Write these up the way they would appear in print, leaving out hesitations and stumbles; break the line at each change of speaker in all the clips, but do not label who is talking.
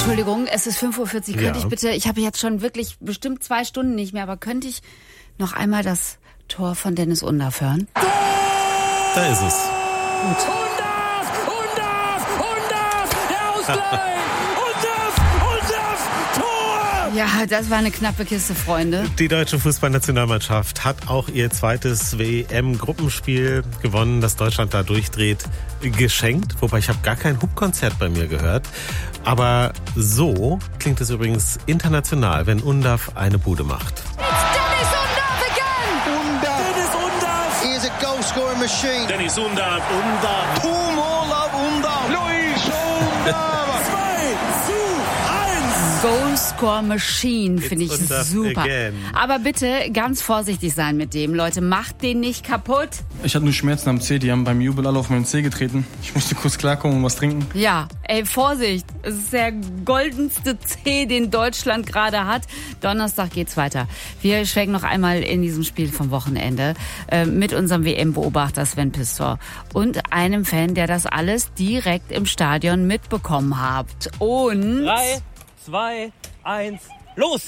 Entschuldigung, es ist 5:40 Uhr. Könnte ich bitte, ich habe jetzt schon wirklich bestimmt 2 Stunden nicht mehr, aber könnte ich noch einmal das Tor von Dennis Undaff hören?
Da ist es.
Gut.
Undaff, der Ausgleich! Undaff, Tor!
Ja, das war eine knappe Kiste, Freunde.
Die deutsche Fußballnationalmannschaft hat auch ihr zweites WM-Gruppenspiel gewonnen, das Deutschland da durchdreht, geschenkt. Wobei ich habe gar kein Hupkonzert bei mir gehört. Aber so klingt es übrigens international, wenn Undaff eine Bude macht.
Dennis Undaff again!
Dennis Undaff!
He is a goal-scoring machine.
Dennis Undaff!
Two more love Undaff. Luis Undaff.
2:1!
Goalscore Machine finde ich
Undaff
super.
again.
Aber bitte ganz vorsichtig sein mit dem, Leute. Macht den nicht kaputt.
Ich hatte nur Schmerzen am Zeh, die haben beim Jubel alle auf meinen Zeh getreten. Ich musste kurz klarkommen und was trinken.
Ja, ey, Vorsicht. Es ist der goldenste C, den Deutschland gerade hat. Donnerstag geht's weiter. Wir schwenken noch einmal in diesem Spiel vom Wochenende mit unserem WM-Beobachter Sven Pistor und einem Fan, der das alles direkt im Stadion mitbekommen hat. Und
3, 2, 1, los!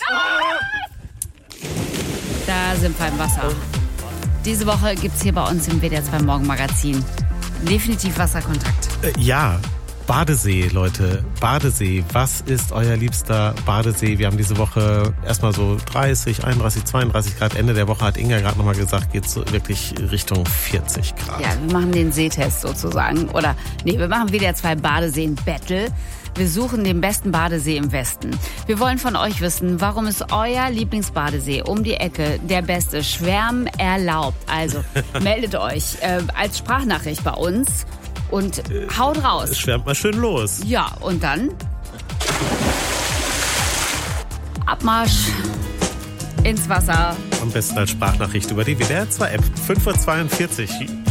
da sind wir im Wasser. Diese Woche gibt's hier bei uns im WDR 2 Morgenmagazin definitiv Wasserkontakt.
Ja, Badesee, Leute. Badesee. Was ist euer liebster Badesee? Wir haben diese Woche erstmal so 30, 31, 32 Grad. Ende der Woche hat Inga gerade nochmal gesagt, geht so wirklich Richtung 40 Grad.
Ja, wir machen den Seetest sozusagen. Oder, nee, wir machen WDR 2 Badeseen-Battle. Wir suchen den besten Badesee im Westen. Wir wollen von euch wissen, warum ist euer Lieblingsbadesee um die Ecke der beste? Schwärmen erlaubt. Also meldet euch als Sprachnachricht bei uns und haut raus.
Schwärmt mal schön los.
Ja, und dann Abmarsch ins Wasser.
Am besten als Sprachnachricht über die WDR 2 App. 5:42 Uhr.